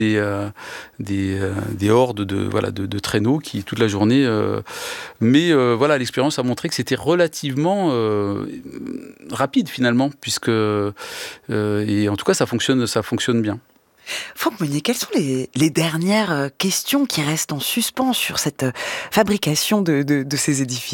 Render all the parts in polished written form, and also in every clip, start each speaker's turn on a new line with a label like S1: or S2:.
S1: des hordes de traîneaux qui toute la journée. Mais voilà, l'expérience a montré que c'était relativement rapide finalement, puisque et en tout cas ça fonctionne bien.
S2: Franck Meunier, quelles sont les dernières questions qui restent en suspens sur cette fabrication de ces édifices ?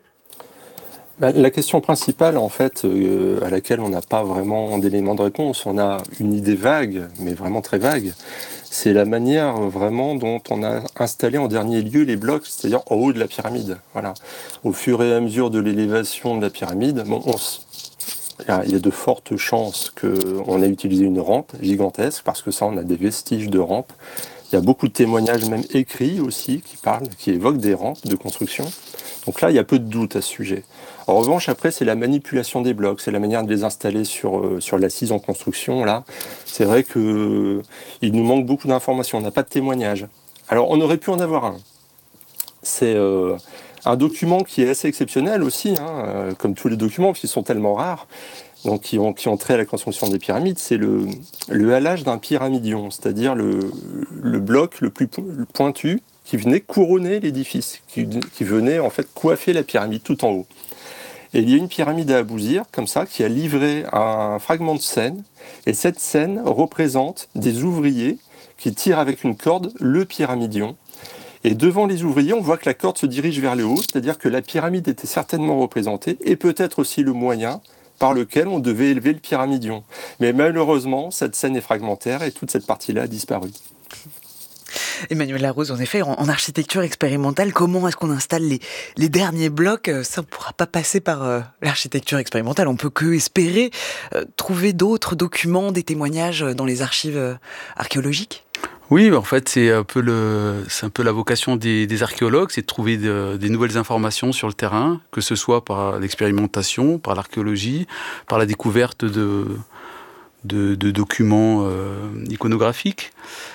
S3: La question principale, en fait, à laquelle on n'a pas vraiment d'éléments de réponse, on a une idée vague, mais vraiment très vague, c'est la manière vraiment dont on a installé en dernier lieu les blocs, c'est-à-dire en haut de la pyramide. Voilà. Au fur et à mesure de l'élévation de la pyramide, il y a de fortes chances qu'on ait utilisé une rampe gigantesque, parce que ça, on a des vestiges de rampes. Il y a beaucoup de témoignages, même écrits aussi, qui évoquent des rampes de construction. Donc là, il y a peu de doute à ce sujet. En revanche, après, c'est la manipulation des blocs, c'est la manière de les installer sur l'assise en construction. Là, c'est vrai qu'il nous manque beaucoup d'informations, on n'a pas de témoignages. Alors, on aurait pu en avoir un. C'est un document qui est assez exceptionnel aussi, comme tous les documents, parce qu'ils sont tellement rares, donc qui ont trait à la construction des pyramides, c'est le halage d'un pyramidion, c'est-à-dire le bloc le plus pointu qui venait couronner l'édifice, qui venait en fait coiffer la pyramide tout en haut. Et il y a une pyramide à Abouzir, comme ça, qui a livré un fragment de scène, et cette scène représente des ouvriers qui tirent avec une corde le pyramidion. Et devant les ouvriers, on voit que la corde se dirige vers le haut, c'est-à-dire que la pyramide était certainement représentée, et peut-être aussi le moyen par lequel on devait élever le pyramidion. Mais malheureusement, cette scène est fragmentaire et toute cette partie-là a disparu.
S2: Emmanuel Larose, en effet, en architecture expérimentale, comment est-ce qu'on installe les derniers blocs ? Ça, on ne pourra pas passer par l'architecture expérimentale. On peut que espérer trouver d'autres documents, des témoignages dans les archives archéologiques.
S1: Oui, en fait, c'est un peu la vocation des archéologues, c'est de trouver des nouvelles informations sur le terrain, que ce soit par l'expérimentation, par l'archéologie, par la découverte de documents iconographiques.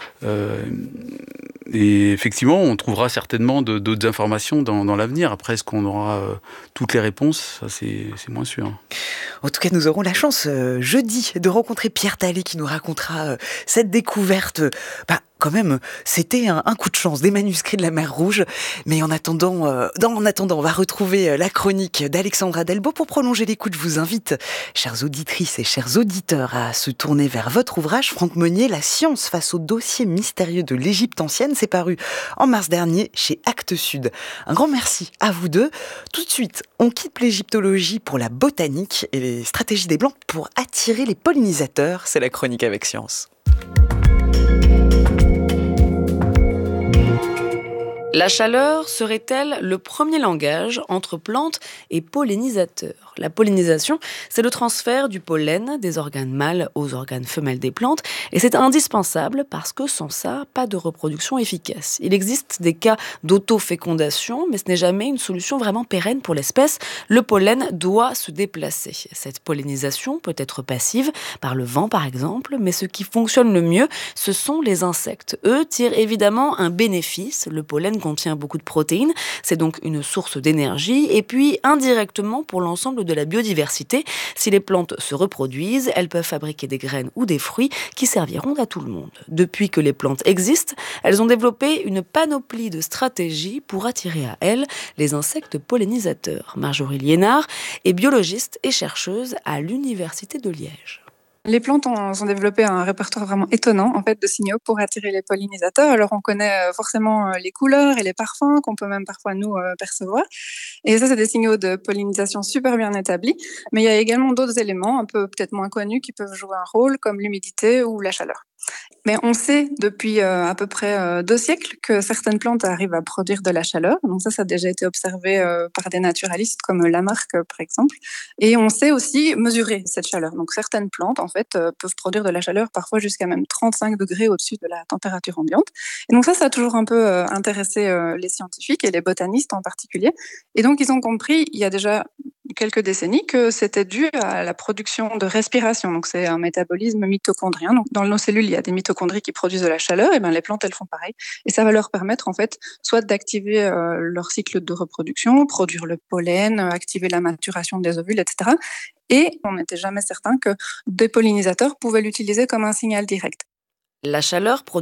S1: Et effectivement, on trouvera certainement d'autres informations dans l'avenir. Après, est-ce qu'on aura toutes les réponses ? Ça, c'est moins sûr.
S2: En tout cas, nous aurons la chance jeudi de rencontrer Pierre Talley qui nous racontera cette découverte. Quand même, c'était un coup de chance, des manuscrits de la mer Rouge. Mais en attendant, on va retrouver la chronique d'Alexandra Delbo. Pour prolonger l'écoute, je vous invite, chères auditrices et chers auditeurs, à se tourner vers votre ouvrage, Franck Meunier, La science face au dossier mystérieux de l'Égypte ancienne. C'est paru en mars dernier chez Actes Sud. Un grand merci à vous deux. Tout de suite, on quitte l'égyptologie pour la botanique et les stratégies des Blancs pour attirer les pollinisateurs. C'est la chronique avec science.
S4: La chaleur serait-elle le premier langage entre plantes et pollinisateurs ? La pollinisation, c'est le transfert du pollen des organes mâles aux organes femelles des plantes, et c'est indispensable parce que sans ça, pas de reproduction efficace. Il existe des cas d'autofécondation, mais ce n'est jamais une solution vraiment pérenne pour l'espèce. Le pollen doit se déplacer. Cette pollinisation peut être passive, par le vent par exemple, mais ce qui fonctionne le mieux, ce sont les insectes. Eux tirent évidemment un bénéfice. Le pollen contient beaucoup de protéines, c'est donc une source d'énergie, et puis indirectement pour l'ensemble de la biodiversité. Si les plantes se reproduisent, elles peuvent fabriquer des graines ou des fruits qui serviront à tout le monde. Depuis que les plantes existent, elles ont développé une panoplie de stratégies pour attirer à elles les insectes pollinisateurs. Marjorie Liénard est biologiste et chercheuse à l'Université de Liège.
S5: Les plantes ont développé un répertoire vraiment étonnant en fait de signaux pour attirer les pollinisateurs. Alors on connaît forcément les couleurs et les parfums qu'on peut même parfois nous percevoir. Et ça, c'est des signaux de pollinisation super bien établis. Mais il y a également d'autres éléments un peu peut-être moins connus qui peuvent jouer un rôle, comme l'humidité ou la chaleur. Mais on sait depuis à peu près 2 siècles que certaines plantes arrivent à produire de la chaleur. Donc ça a déjà été observé par des naturalistes comme Lamarck, par exemple. Et on sait aussi mesurer cette chaleur. Donc certaines plantes, en fait, peuvent produire de la chaleur parfois jusqu'à même 35 degrés au-dessus de la température ambiante. Et donc ça a toujours un peu intéressé les scientifiques et les botanistes en particulier. Et donc ils ont compris, il y a déjà quelques décennies, que c'était dû à la production de respiration. Donc c'est un métabolisme mitochondrien. Donc dans nos cellules, il y a des mitochondries qui produisent de la chaleur, et bien les plantes, elles font pareil. Et ça va leur permettre, en fait, soit d'activer leur cycle de reproduction, produire le pollen, activer la maturation des ovules, etc. Et on n'était jamais certain que des pollinisateurs pouvaient l'utiliser comme un signal direct.
S4: La chaleur